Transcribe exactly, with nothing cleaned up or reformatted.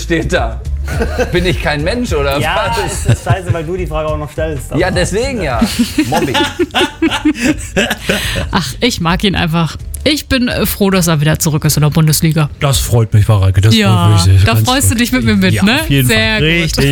steht da. Bin ich kein Mensch, oder Ja, was? ist, ist scheiße, weil du die Frage auch noch stellst. Ja, deswegen ja. Mobbing. Ach, ich mag ihn einfach. Ich bin äh, froh, dass er wieder zurück ist in der Bundesliga. Das freut mich, Mareike. Das Ja, freut mich sehr. da Ganz freust du dich mit mir mit, ja, ne? Auf jeden Sehr Fall. gut. Richtig.